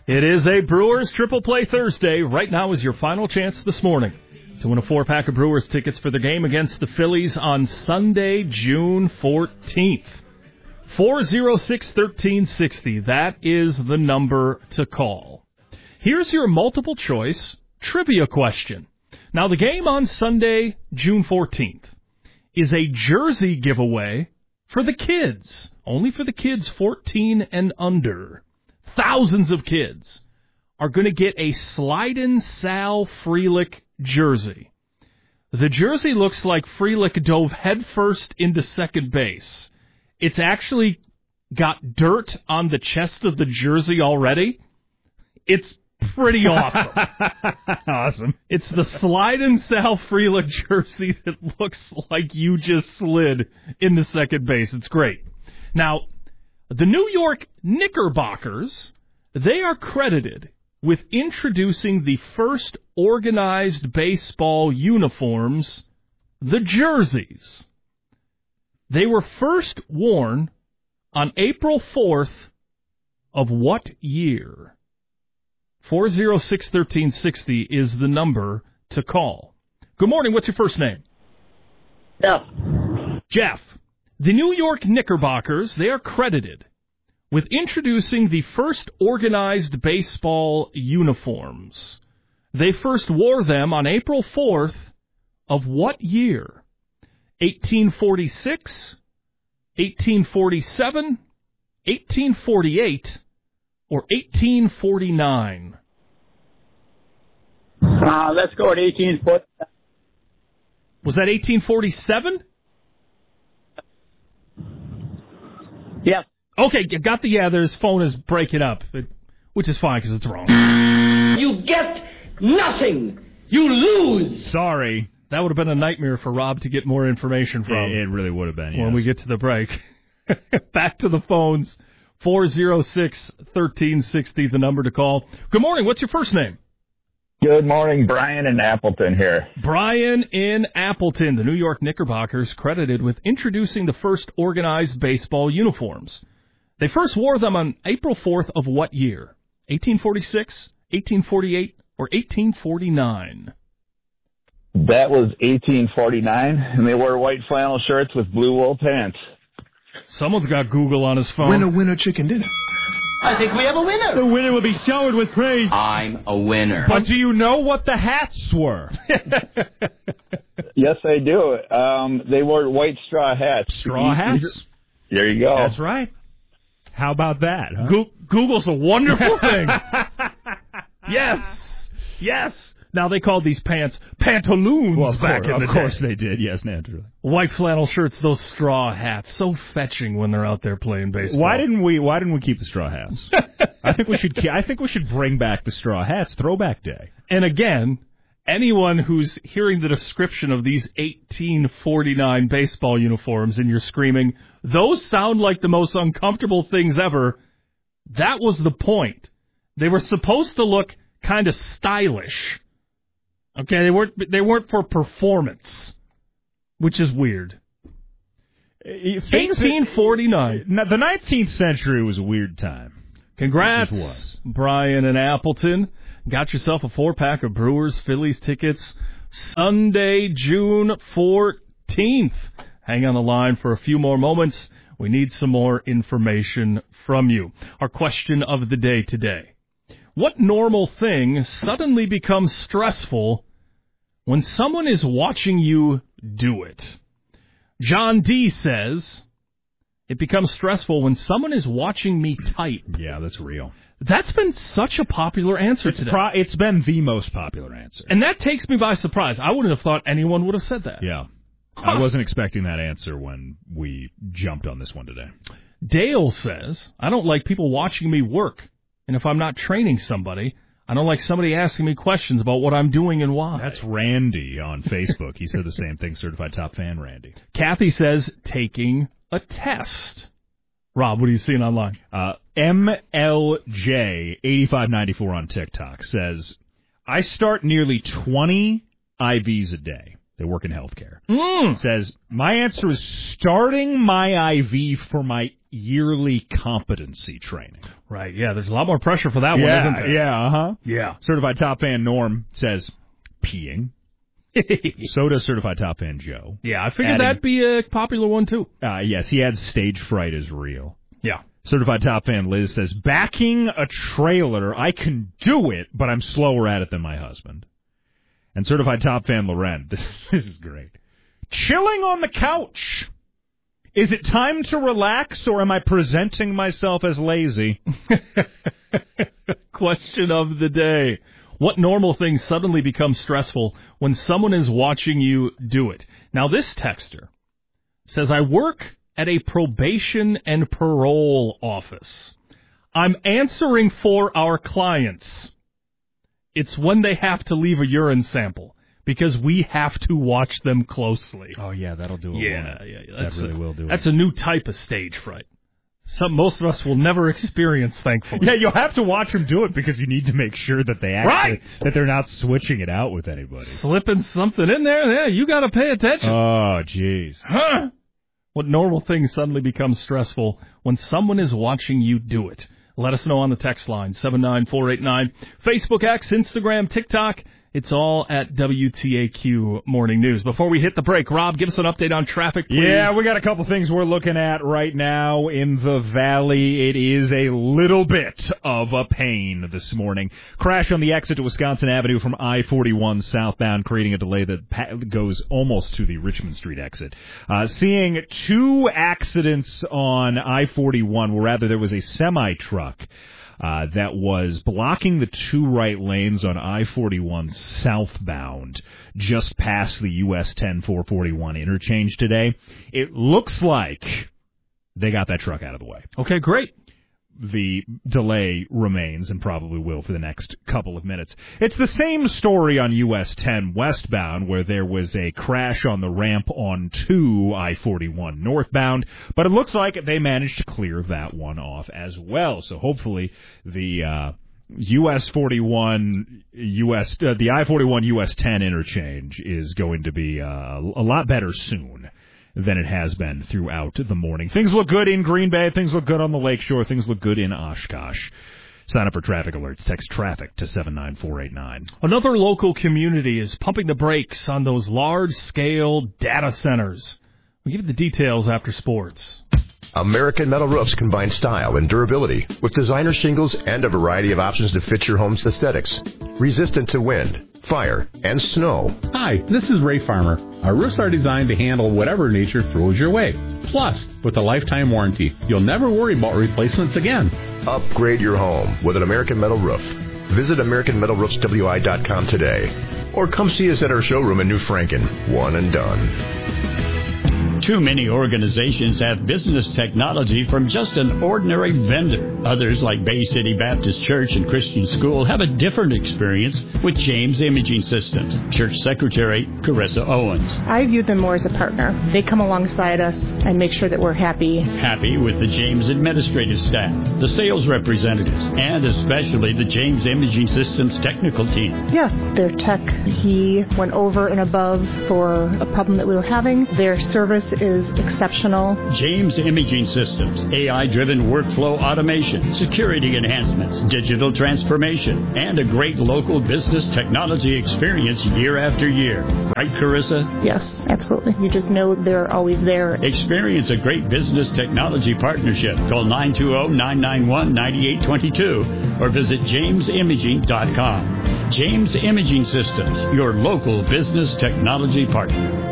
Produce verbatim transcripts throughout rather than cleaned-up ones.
It is a Brewers Triple Play Thursday. Right now is your final chance this morning to win a four-pack of Brewers tickets for the game against the Phillies on Sunday, June fourteenth. four oh six, one three six oh. That is the number to call. Here's your multiple-choice trivia question. Now, the game on Sunday, June fourteenth, is a jersey giveaway for the kids. Only for the kids fourteen and under. Thousands of kids are going to get a Slidin' Sal Frelick jersey. The jersey looks like Frelick dove headfirst into second base. It's actually got dirt on the chest of the jersey already. It's pretty awesome. Awesome. It's the Slidin' Sal Frelick jersey that looks like you just slid into second base. It's great. Now, the New York Knickerbockers, they are credited with introducing the first organized baseball uniforms, the jerseys. They were first worn on April fourth of what year? four oh six, one three six oh is the number to call. Good morning. What's your first name? Jeff. Jeff. The New York Knickerbockers, they are credited with introducing the first organized baseball uniforms. They first wore them on April fourth of what year? eighteen forty-six, eighteen forty-seven, eighteen forty-eight, or eighteen forty-nine? Uh, let's go at eighteen forty. Was that eighteen forty-seven? Yes. Okay, you got the yeah. His phone is breaking up, which is fine because it's wrong. You get nothing. You lose. Sorry. That would have been a nightmare for Rob to get more information from. It, it really would have been, yes. When we get to the break. Back to the phones. four oh six, one three six oh, the number to call. Good morning. What's your first name? Good morning. Brian in Appleton here. Brian in Appleton. The New York Knickerbockers credited with introducing the first organized baseball uniforms. They first wore them on April fourth of what year? eighteen forty-six, eighteen forty-eight, or eighteen forty-nine? That was eighteen forty-nine, and they wore white flannel shirts with blue wool pants. Someone's got Google on his phone. Winner, winner, chicken dinner. I think we have a winner. The winner will be showered with praise. I'm a winner. But do you know what the hats were? Yes, I do. Um, they wore white straw hats. Straw hats? There you go. That's right. How about that? Huh? Go- Google's a wonderful thing. Yes. Yes. Now, they called these pants pantaloons well, back course, in the Of day. course they did, yes, naturally. White flannel shirts, those straw hats, so fetching when they're out there playing baseball. Why didn't we Why didn't we keep the straw hats? I think we should I think we should bring back the straw hats, throwback day. And again, anyone who's hearing the description of these eighteen forty-nine baseball uniforms and you're screaming, those sound like the most uncomfortable things ever, that was the point. They were supposed to look kind of stylish. Okay, they weren't they weren't for performance, which is weird. eighteen forty-nine. The nineteenth century was a weird time. Congrats, was. Brian in Appleton. Got yourself a four-pack of Brewers Phillies tickets Sunday, June fourteenth. Hang on the line for a few more moments. We need some more information from you. Our question of the day today. What normal thing suddenly becomes stressful when someone is watching you do it? John D. says, it becomes stressful when someone is watching me type. Yeah, that's real. That's been such a popular answer it's today. Pro- it's been the most popular answer. And that takes me by surprise. I wouldn't have thought anyone would have said that. Yeah. Huh. I wasn't expecting that answer when we jumped on this one today. Dale says, I don't like people watching me work. And if I'm not training somebody, I don't like somebody asking me questions about what I'm doing and why. That's Randy on Facebook. He said the same thing, Certified Top Fan Randy. Kathy says, taking a test. Rob, what are you seeing online? Uh, M L J eighty-five ninety-four on TikTok says, I start nearly twenty I Vs a day. They work in healthcare. Mm. Says, my answer is starting my I V for my yearly competency training. Right, yeah, there's a lot more pressure for that one, Yeah, isn't there? yeah, uh-huh. Yeah. Certified Top Fan Norm says peeing. So does Certified Top Fan Joe. Yeah, I figured Adding- that'd be a popular one, too. Uh, yes, he adds stage fright is real. Yeah. Certified Top Fan Liz says, backing a trailer, I can do it, but I'm slower at it than my husband. And Certified Top Fan Loren, this, this is great. Chilling on the couch. Is it time to relax, or am I presenting myself as lazy? Question of the day. What normal thing suddenly becomes stressful when someone is watching you do it? Now, this texter says, I work at a probation and parole office. I'm answering for our clients. It's when they have to leave a urine sample, because we have to watch them closely. Oh, yeah, that'll do it. Yeah, yeah, yeah. That's that really a, will do That's it. a new type of stage fright. Some most of us will never experience, thankfully. Yeah, you'll have to watch them do it because you need to make sure that they actually, Right. that they're not switching it out with anybody. Slipping something in there, yeah, you got to pay attention. Oh, jeez. Huh? What normal thing suddenly becomes stressful when someone is watching you do it? Let us know on the text line, seven nine four eight nine. Facebook, X, Instagram, TikTok. It's all at W T A Q Morning News. Before we hit the break, Rob, give us an update on traffic, please. Yeah, we got a couple things we're looking at right now in the valley. It is a little bit of a pain this morning. Crash on the exit to Wisconsin Avenue from I forty-one southbound, creating a delay that pa- goes almost to the Richmond Street exit. Uh, seeing two accidents on I forty-one, or rather there was a semi-truck Uh, that was blocking the two right lanes on I forty-one southbound just past the U S ten four forty-one interchange today. It looks like they got that truck out of the way. Okay, great. The delay remains and probably will for the next couple of minutes. It's the same story on U S ten westbound, where there was a crash on the ramp onto I forty-one northbound, but it looks like they managed to clear that one off as well. So hopefully the uh, U S forty-one, U S uh, the I forty-one U S ten interchange is going to be uh, a lot better soon than it has been throughout the morning. Things look good in Green Bay. Things look good on the Lakeshore. Things look good in Oshkosh. Sign up for traffic alerts. Text traffic to seven nine four eight nine. Another local community is pumping the brakes on those large-scale data centers. We'll give you the details after sports. American Metal Roofs combine style and durability with designer shingles and a variety of options to fit your home's aesthetics. Resistant to wind, fire, and snow. Hi, this is Ray Farmer. Our roofs are designed to handle whatever nature throws your way. Plus, with a lifetime warranty, you'll never worry about replacements again. Upgrade your home with an American Metal Roof. Visit American Metal Roofs W I dot com today. Or come see us at our showroom in New Franken. One and done. Too many organizations have business technology from just an ordinary vendor. Others, like Bay City Baptist Church and Christian School, have a different experience with James Imaging Systems. Church Secretary Carissa Owens. I view them more as a partner. They come alongside us and make sure that we're happy. Happy with the James administrative staff, the sales representatives, and especially the James Imaging Systems technical team. Yes, their tech, he went over and above for a problem that we were having. Their service is exceptional. James Imaging Systems, A I-driven workflow automation, security enhancements, digital transformation, and a great local business technology experience year after year. Right, Carissa? Yes, absolutely. You just know they're always there. Experience a great business technology partnership. Call nine two zero, nine nine one, nine eight two two or visit james imaging dot com. James Imaging Systems, your local business technology partner.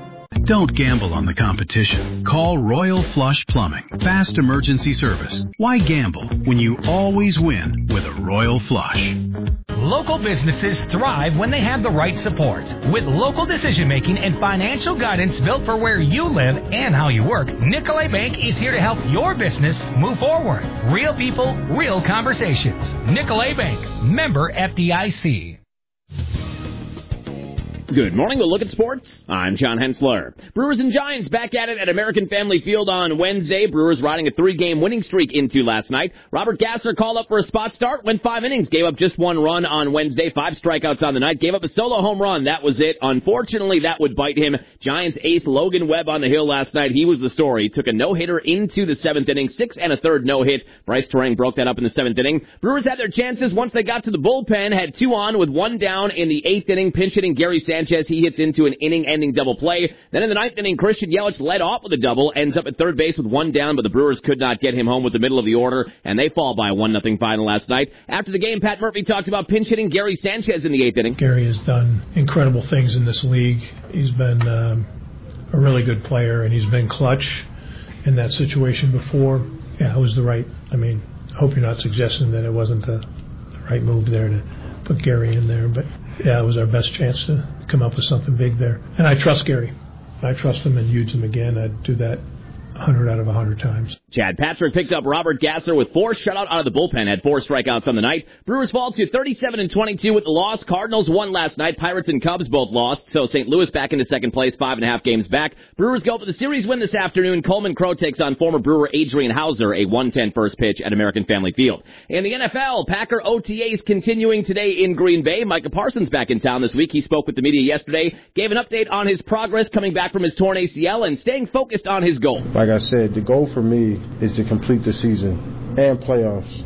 Don't gamble on the competition. Call Royal Flush Plumbing. Fast emergency service. Why gamble when you always win with a Royal Flush? Local businesses thrive when they have the right support. With local decision-making and financial guidance built for where you live and how you work, Nicolay Bank is here to help your business move forward. Real people, real conversations. Nicolay Bank. Member F D I C. Good morning. We'll look at sports. I'm John Hensler. Brewers and Giants back at it at American Family Field on Wednesday. Brewers riding a three-game winning streak into last night. Robert Gasser called up for a spot start, went five innings, gave up just one run on Wednesday, five strikeouts on the night, gave up a solo home run. That was it. Unfortunately, that would bite him. Giants ace Logan Webb on the hill last night. He was the story. Took a no-hitter into the seventh inning, six and a third no-hit. Bryce Terang broke that up in the seventh inning. Brewers had their chances once they got to the bullpen, had two on with one down in the eighth inning, pinch hitting Gary Sanchez. He hits into an inning-ending double play. Then in the ninth inning, Christian Yelich led off with a double, ends up at third base with one down, but the Brewers could not get him home with the middle of the order, and they fall by a one nothing final last night. After the game, Pat Murphy talked about pinch hitting Gary Sanchez in the eighth inning. Gary has done incredible things in this league. He's been um, a really good player, and he's been clutch in that situation before. Yeah, it was the right, I mean, I hope you're not suggesting that it wasn't the, the right move there to put Gary in there, but yeah, it was our best chance to come up with something big there. And I trust Gary. I trust him and use him again. I'd do that one hundred out of one hundred times. Chad Patrick picked up Robert Gasser with four shutout out of the bullpen, had four strikeouts on the night. Brewers fall to thirty-seven and twenty-two with the loss. Cardinals won last night. Pirates and Cubs both lost, so Saint Louis back into second place, five and a half games back. Brewers go for the series win this afternoon. Coleman Crow takes on former Brewer Adrian Hauser, a one ten first pitch at American Family Field. In the N F L, Packer O T As continuing today in Green Bay. Micah Parsons back in town this week. He spoke with the media yesterday, gave an update on his progress coming back from his torn A C L and staying focused on his goal. Like I said, the goal for me is to complete the season and playoffs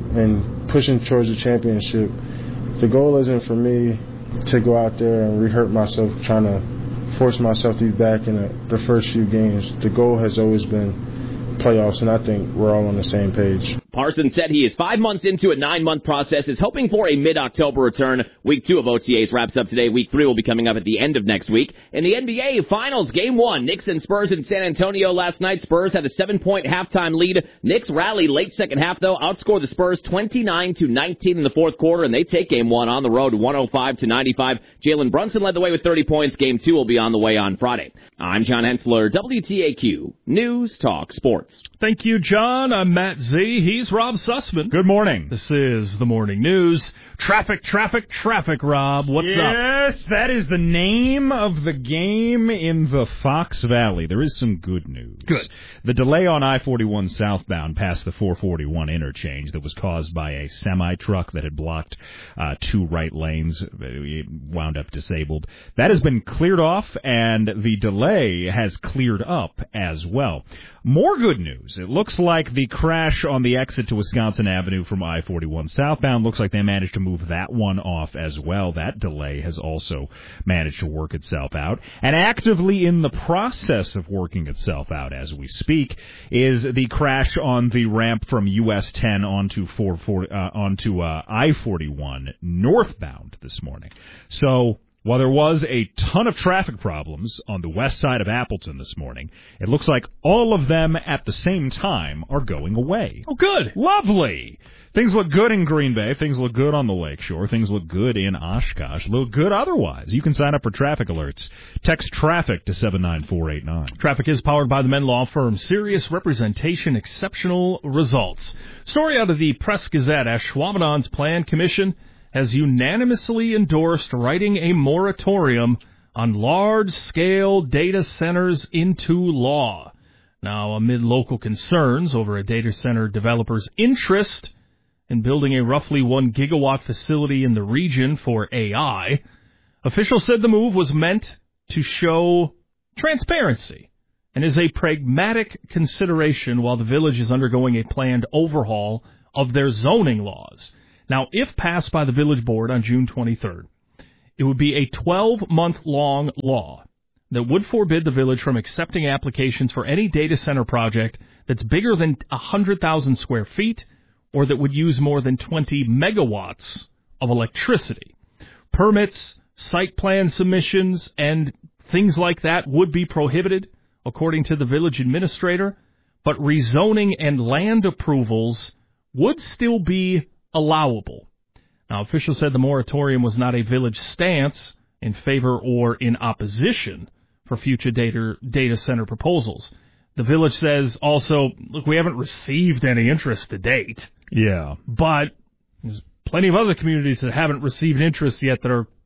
and pushing towards the championship. The goal isn't for me to go out there and re-hurt myself trying to force myself to be back in the, the first few games. The goal has always been playoffs, and I think we're all on the same page. Parsons said he is five months into a nine-month process, is hoping for a mid-October return. Week two of O T As wraps up today. Week three will be coming up at the end of next week. In the N B A Finals, Game one, Knicks and Spurs in San Antonio last night. Spurs had a seven-point halftime lead. Knicks rallied late second half, though, outscored the Spurs twenty-nine to nineteen in the fourth quarter, and they take Game one on the road, one oh five to ninety-five. Jalen Brunson led the way with thirty points. Game two will be on the way on Friday. I'm John Hensler, W T A Q News Talk Sports. Thank you, John. I'm Matt Z. He's Rob Sussman. Good morning. This is the morning news. Traffic, traffic, traffic, Rob. What's yes, up? Yes, that is the name of the game in the Fox Valley. There is some good news. Good. The delay on I forty-one southbound past the four forty-one interchange that was caused by a semi-truck that had blocked uh, two right lanes, it wound up disabled. That has been cleared off, and the delay has cleared up as well. More good news. It looks like the crash on the exit to Wisconsin Avenue from I forty-one southbound looks like they managed to move that one off as well. That delay has also managed to work itself out. And actively in the process of working itself out as we speak is the crash on the ramp from U S ten onto four forty, uh, onto uh, I forty-one northbound this morning. So while there was a ton of traffic problems on the west side of Appleton this morning, it looks like all of them at the same time are going away. Oh, good. Lovely. Things look good in Green Bay. Things look good on the lakeshore. Things look good in Oshkosh. Look good otherwise. You can sign up for traffic alerts. Text traffic to seven nine four eight nine. Traffic is powered by the Menn Law Firm. Serious representation, exceptional results. Story out of the Press-Gazette. Ashwaubenon's Plan Commission has unanimously endorsed writing a moratorium on large-scale data centers into law. Now, amid local concerns over a data center developer's interest in building a roughly one gigawatt facility in the region for A I, officials said the move was meant to show transparency and is a pragmatic consideration while the village is undergoing a planned overhaul of their zoning laws. Now, if passed by the village board on June twenty-third, it would be a twelve-month-long law that would forbid the village from accepting applications for any data center project that's bigger than one hundred thousand square feet or that would use more than twenty megawatts of electricity. Permits, site plan submissions, and things like that would be prohibited, according to the village administrator, but rezoning and land approvals would still be allowable. Now, officials said the moratorium was not a village stance in favor or in opposition for future data, data center proposals. The village says also, look, we haven't received any interest to date. Yeah. But there's plenty of other communities that haven't received interest yet that are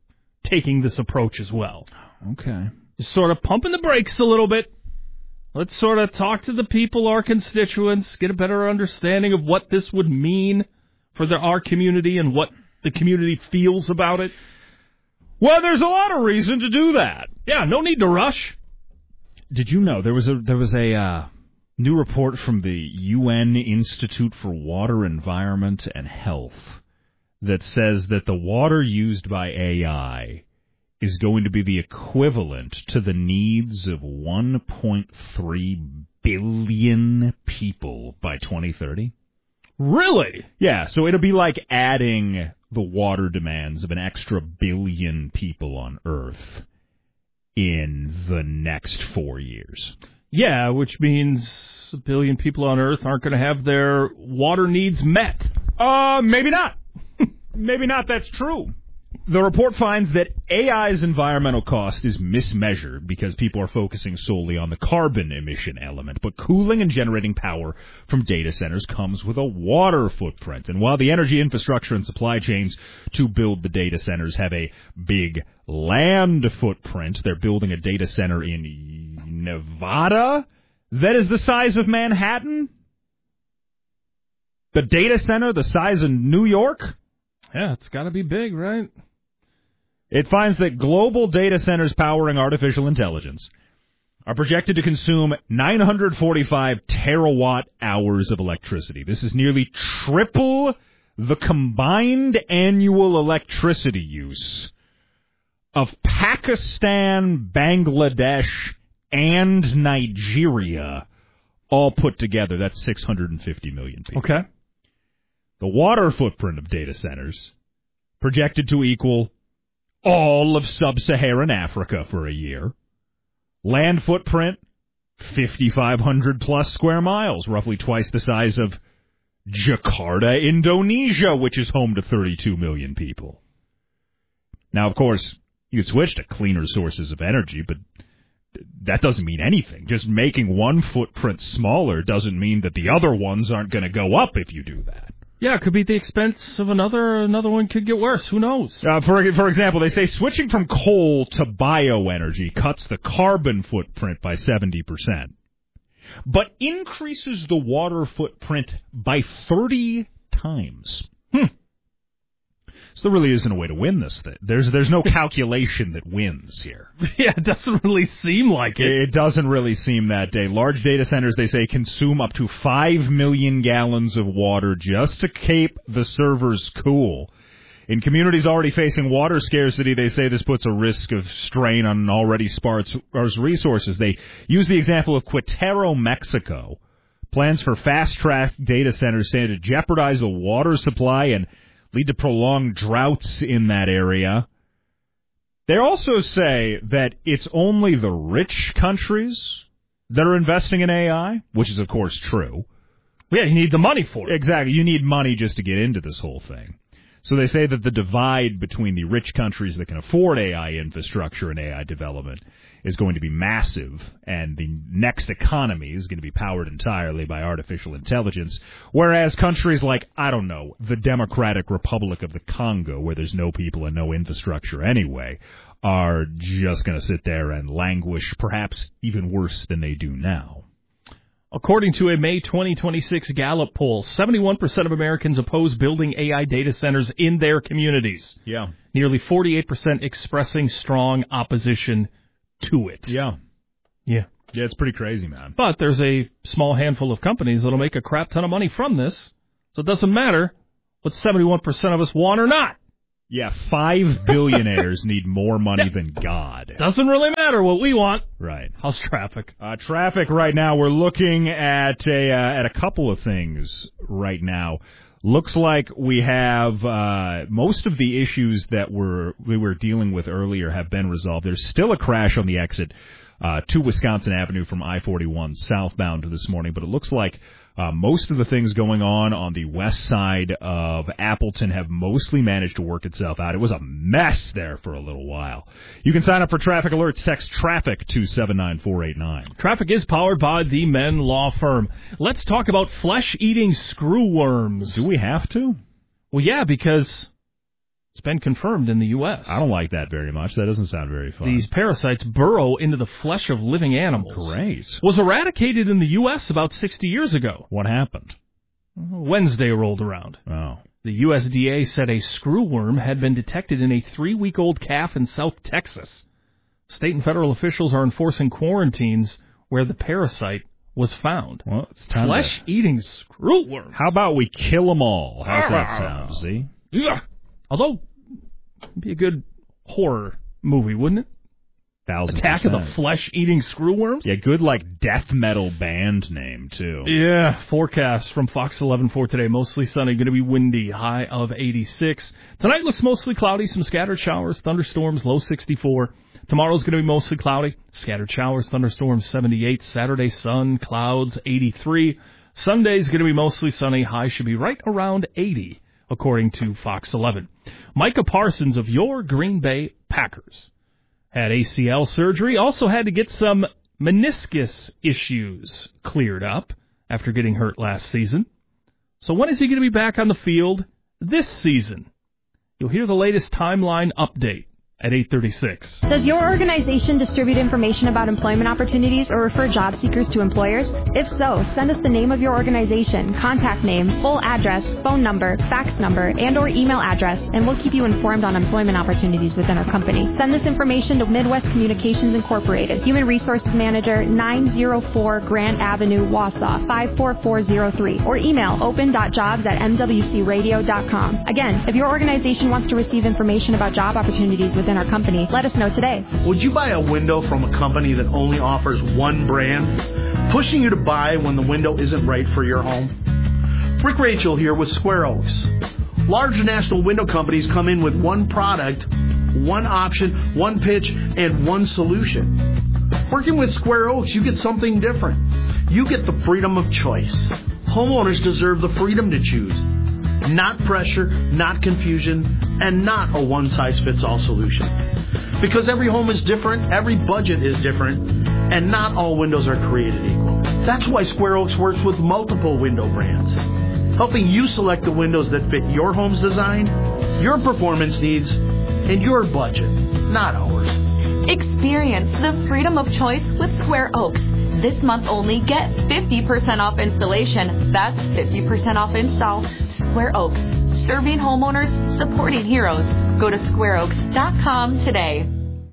taking this approach as well. Okay. Just sort of pumping the brakes a little bit. Let's sort of talk to the people, our constituents, get a better understanding of what this would mean for the, our community and what the community feels about it. Well, there's a lot of reason to do that. Yeah, no need to rush. Did you know there was a there was a uh, new report from the U N Institute for Water, Environment, and Health that says that the water used by A I is going to be the equivalent to the needs of one point three billion people by twenty thirty. Really? Yeah, so it'll be like adding the water demands of an extra billion people on Earth in the next four years. Yeah, which means a billion people on Earth aren't going to have their water needs met. Uh, maybe not. Maybe not, that's true. The report finds that A I's environmental cost is mismeasured because people are focusing solely on the carbon emission element, but cooling and generating power from data centers comes with a water footprint. And while the energy infrastructure and supply chains to build the data centers have a big land footprint, they're building a data center in Nevada that is the size of Manhattan? The data center the size of New York? Yeah, it's got to be big, right? It finds that global data centers powering artificial intelligence are projected to consume nine hundred forty-five terawatt hours of electricity. This is nearly triple the combined annual electricity use of Pakistan, Bangladesh, and Nigeria all put together. That's six hundred fifty million people. Okay. The water footprint of data centers projected to equal all of sub-Saharan Africa for a year. Land footprint, fifty-five hundred plus square miles, roughly twice the size of Jakarta, Indonesia, which is home to thirty-two million people. Now, of course, you could switch to cleaner sources of energy, but that doesn't mean anything. Just making one footprint smaller doesn't mean that the other ones aren't going to go up if you do that. Yeah, it could be at the expense of another. Another one could get worse. Who knows? Uh, for for example, they say switching from coal to bioenergy cuts the carbon footprint by seventy percent, but increases the water footprint by thirty times. Hmm. So there really isn't a way to win this thing. There's there's no calculation that wins here. Yeah, it doesn't really seem like it. It doesn't really seem that day. Large data centers, they say, consume up to five million gallons of water just to keep the servers cool. In communities already facing water scarcity, they say this puts a risk of strain on already sparse resources. They use the example of Querétaro, Mexico. Plans for fast-track data centers stand to jeopardize the water supply and lead to prolonged droughts in that area. They also say that it's only the rich countries that are investing in A I, which is, of course, true. Yeah, you need the money for it. Exactly. You need money just to get into this whole thing. So they say that the divide between the rich countries that can afford A I infrastructure and A I development is going to be massive, and the next economy is going to be powered entirely by artificial intelligence, whereas countries like, I don't know, the Democratic Republic of the Congo, where there's no people and no infrastructure anyway, are just going to sit there and languish, perhaps even worse than they do now. According to a May twenty twenty-six Gallup poll, seventy-one percent of Americans oppose building A I data centers in their communities. Yeah. Nearly forty-eight percent expressing strong opposition to it. Yeah. Yeah. Yeah, it's pretty crazy, man. But there's a small handful of companies that'll make a crap ton of money from this, so it doesn't matter what seventy-one percent of us want or not. Yeah, five billionaires need more money than God. Doesn't really matter what we want. Right. How's traffic? Uh, traffic right now, we're looking at a uh, at a couple of things right now. Looks like we have uh, most of the issues that we're, we were dealing with earlier have been resolved. There's still a crash on the exit uh, to Wisconsin Avenue from I forty-one southbound this morning, but it looks like uh, most of the things going on on the west side of Appleton have mostly managed to work itself out. It was a mess there for a little while. You can sign up for traffic alerts. Text TRAFFIC to seven nine four eight nine. Traffic is powered by the Men Law Firm. Let's talk about flesh-eating screwworms. Do we have to? Well, yeah, because It's been confirmed in the U S. I don't like that very much. That doesn't sound very fun. These parasites burrow into the flesh of living animals. Great. Was eradicated in the U S about sixty years ago. What happened? Wednesday rolled around. Oh. The U S D A said a screwworm had been detected in a three-week-old calf in South Texas. State and federal officials are enforcing quarantines where the parasite was found. Well, it's time Flesh-eating screwworms. How about we kill them all? How's that sound, see? Yeah. Although, it'd be a good horror movie, wouldn't it? Thousand Attack percent. of the flesh-eating screwworms? Yeah, good, like, death metal band name, too. Yeah, forecast from Fox eleven for today. Mostly sunny, going to be windy, high of eighty-six. Tonight looks mostly cloudy, some scattered showers, thunderstorms, low sixty-four. Tomorrow's going to be mostly cloudy, scattered showers, thunderstorms, seventy-eight. Saturday, sun, clouds, eighty-three. Sunday's going to be mostly sunny, high should be right around eighty, according to Fox eleven. Micah Parsons of your Green Bay Packers had A C L surgery, also had to get some meniscus issues cleared up after getting hurt last season. So when is he going to be back on the field this season? You'll hear the latest timeline update at eight thirty-six. Does your organization distribute information about employment opportunities or refer job seekers to employers? If so, send us the name of your organization, contact name, full address, phone number, fax number, and or email address, and we'll keep you informed on employment opportunities within our company. Send this information to Midwest Communications Incorporated, Human Resources Manager, nine oh four Grant Avenue, Wausau, five four four zero three, or email open dot jobs at m w c radio dot com. Again, if your organization wants to receive information about job opportunities within our company, let us know today. Would you buy a window from a company that only offers one brand, pushing you to buy when the window isn't right for your home? Rick Rachel here with Square Oaks. Large national window companies come in with one product, one option, one pitch, and one solution. Working with Square Oaks, you get something different. You get the freedom of choice. Homeowners deserve the freedom to choose. Not pressure, not confusion, and not a one-size-fits-all solution. Because every home is different, every budget is different, and not all windows are created equal. That's why Square Oaks works with multiple window brands, helping you select the windows that fit your home's design, your performance needs, and your budget, not ours. Experience the freedom of choice with Square Oaks. This month only, get fifty percent off installation. That's fifty percent off install. Square Oaks, serving homeowners, supporting heroes. Go to square oaks dot com today.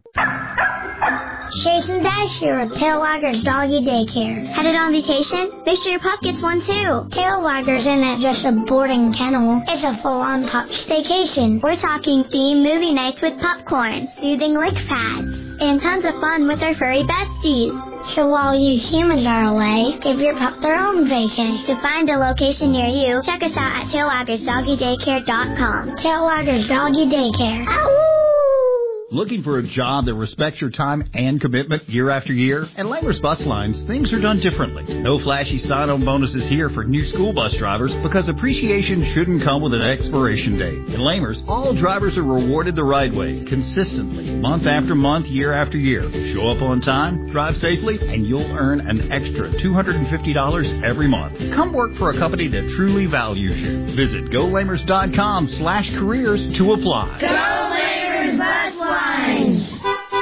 Jason Dash here with Tailwagger's Doggy Daycare. Headed on vacation? Make sure your pup gets one too. Tailwagger's isn't just a boarding kennel. It's a full-on pup staycation. We're talking themed movie nights with popcorn, soothing lick pads, and tons of fun with our furry besties. So while you humans are away, give your pup their own vacay. To find a location near you, check us out at tailwaggers doggy daycare dot com. Tailwaggers Doggy Daycare. Ow! Looking for a job that respects your time and commitment year after year? At Lamers Bus Lines, things are done differently. No flashy sign-on bonuses here for new school bus drivers because appreciation shouldn't come with an expiration date. At Lamers, all drivers are rewarded the right way, consistently, month after month, year after year. Show up on time, drive safely, and you'll earn an extra two hundred fifty dollars every month. Come work for a company that truly values you. Visit go lamers dot com slash careers to apply. Go Lamers Bus Lines!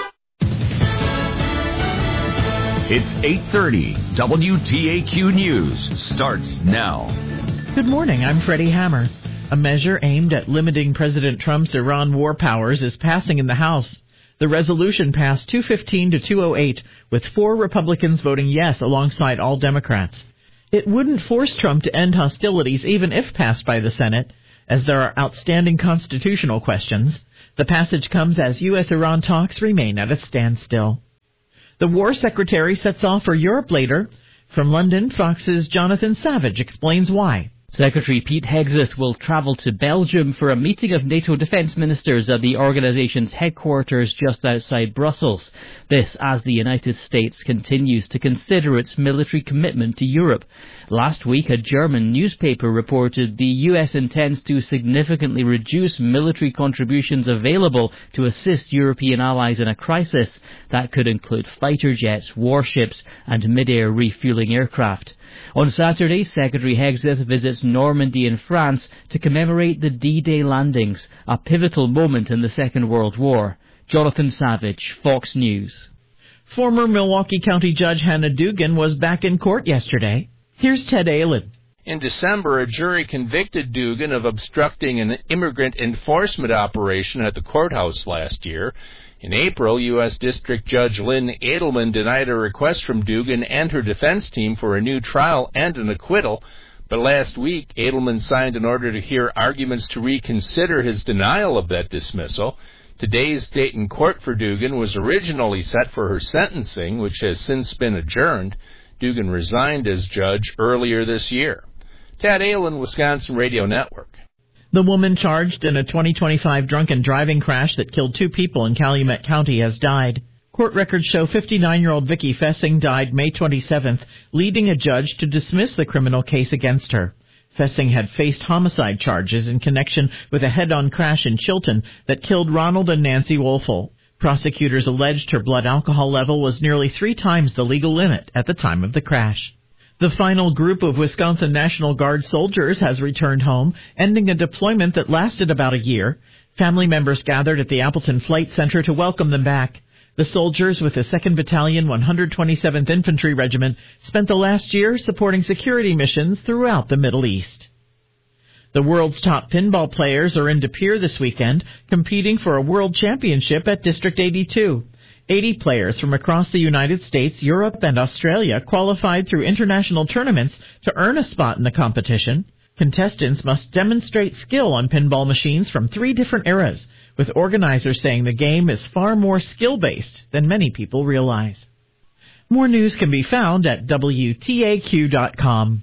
It's eight thirty. W T A Q News starts now. Good morning. I'm Freddie Hammer. A measure aimed at limiting President Trump's Iran war powers is passing in the House. The resolution passed two fifteen to two oh eight, with four Republicans voting yes alongside all Democrats. It wouldn't force Trump to end hostilities even if passed by the Senate, as there are outstanding constitutional questions. The passage comes as U S Iran talks remain at a standstill. The War Secretary sets off for Europe later. From London, Fox's Jonathan Savage explains why. Secretary Pete Hegseth will travel to Belgium for a meeting of NATO defence ministers at the organisation's headquarters just outside Brussels. This as the United States continues to consider its military commitment to Europe. Last week, a German newspaper reported the U S intends to significantly reduce military contributions available to assist European allies in a crisis. That could include fighter jets, warships and mid-air refuelling aircraft. On Saturday, Secretary Hegseth visits Normandy in France to commemorate the D-Day landings, a pivotal moment in the Second World War. Jonathan Savage, Fox News. Former Milwaukee County Judge Hannah Dugan was back in court yesterday. Here's Ted Allen. In December, a jury convicted Dugan of obstructing an immigrant enforcement operation at the courthouse last year. In April, U S District Judge Lynn Edelman denied a request from Dugan and her defense team for a new trial and an acquittal. But last week, Edelman signed an order to hear arguments to reconsider his denial of that dismissal. Today's date in court for Dugan was originally set for her sentencing, which has since been adjourned. Dugan resigned as judge earlier this year. Tad Allen, Wisconsin Radio Network. The woman charged in a twenty twenty-five drunken driving crash that killed two people in Calumet County has died. Court records show fifty-nine-year-old Vicky Fessing died May twenty-seventh, leading a judge to dismiss the criminal case against her. Fessing had faced homicide charges in connection with a head-on crash in Chilton that killed Ronald and Nancy Wolfel. Prosecutors alleged her blood alcohol level was nearly three times the legal limit at the time of the crash. The final group of Wisconsin National Guard soldiers has returned home, ending a deployment that lasted about a year. Family members gathered at the Appleton Flight Center to welcome them back. The soldiers with the second Battalion, one hundred twenty-seventh Infantry Regiment spent the last year supporting security missions throughout the Middle East. The world's top pinball players are in De Pere this weekend, competing for a world championship at District eighty-two. eighty players from across the United States, Europe, and Australia qualified through international tournaments to earn a spot in the competition. Contestants must demonstrate skill on pinball machines from three different eras, with organizers saying the game is far more skill-based than many people realize. More news can be found at W T A Q dot com.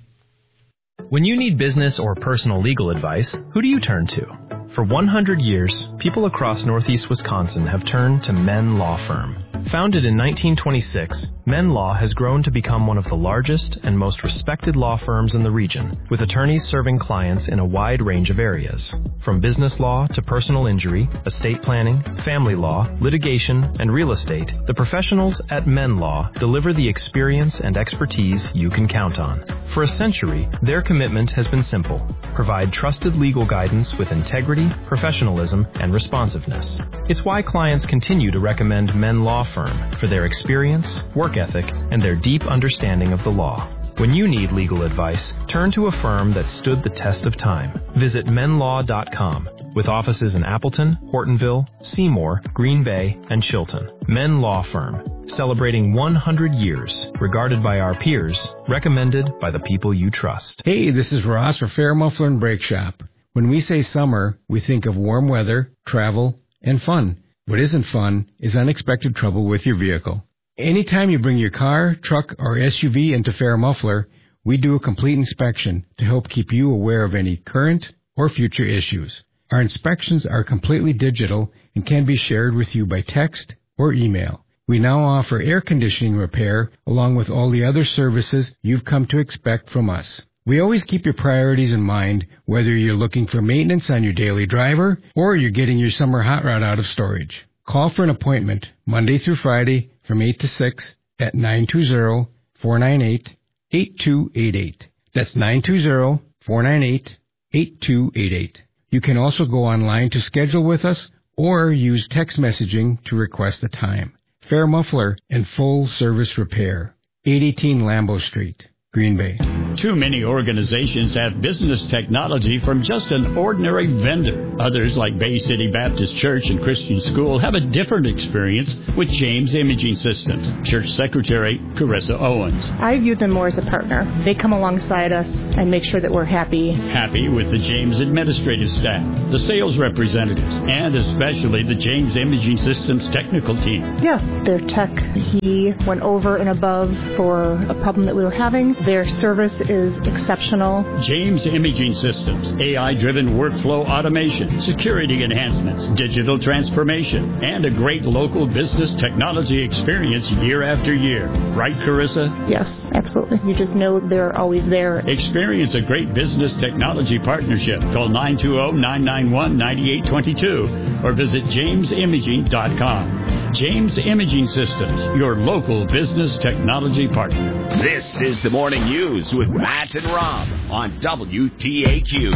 When you need business or personal legal advice, who do you turn to? For one hundred years, people across northeast Wisconsin have turned to Men Law Firm. Founded in nineteen twenty-six, Men Law has grown to become one of the largest and most respected law firms in the region, with attorneys serving clients in a wide range of areas. From business law to personal injury, estate planning, family law, litigation, and real estate, the professionals at Men Law deliver the experience and expertise you can count on. For a century, their commitment has been simple: provide trusted legal guidance with integrity, professionalism, and responsiveness. It's why clients continue to recommend Men Law Firm for their experience, work ethic, and their deep understanding of the law. When you need legal advice, turn to a firm that stood the test of time. Visit men law dot com, with offices in Appleton, Hortonville, Seymour, Green Bay, and Chilton. Men Law Firm, celebrating one hundred years, regarded by our peers, recommended by the people you trust. Hey, this is Ross for Fair Muffler and Brake Shop. When we say summer, we think of warm weather, travel, and fun. What isn't fun is unexpected trouble with your vehicle. Anytime you bring your car, truck, or S U V into Fair Muffler, we do a complete inspection to help keep you aware of any current or future issues. Our inspections are completely digital and can be shared with you by text or email. We now offer air conditioning repair along with all the other services you've come to expect from us. We always keep your priorities in mind, whether you're looking for maintenance on your daily driver or you're getting your summer hot rod out of storage. Call for an appointment Monday through Friday from eight to six at nine two zero, four nine eight, eight two eight eight. That's nine two zero, four nine eight, eight two eight eight. You can also go online to schedule with us or use text messaging to request a time. Fair Muffler and Full Service Repair, eight eighteen Lambeau Street, Green Bay. Too many organizations have business technology from just an ordinary vendor. Others, like Bay City Baptist Church and Christian School, have a different experience with James Imaging Systems. Church Secretary Carissa Owens. I view them more as a partner. They come alongside us and make sure that we're happy. Happy with the James administrative staff, the sales representatives, and especially the James Imaging Systems technical team. Yes, their tech, he went over and above for a problem that we were having. Their service is exceptional. James Imaging Systems, A I-driven workflow automation, security enhancements, digital transformation, and a great local business technology experience year after year. Right, Carissa? Yes, absolutely. You just know they're always there. Experience a great business technology partnership. Call nine two zero, nine nine one, nine eight two two or visit james imaging dot com. James Imaging Systems, your local business technology partner. This is the Morning News with Matt and Rob on W T A Q.